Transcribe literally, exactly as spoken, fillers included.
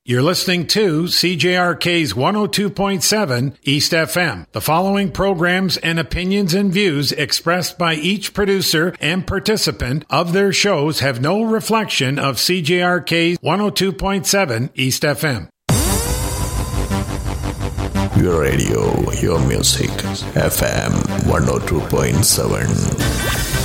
You're listening to C J R K's one oh two point seven East F M. The following programs and opinions and views expressed by each producer and participant of their shows have no reflection of C J R K's one oh two point seven East F M. Your radio, your music, F M one oh two point seven.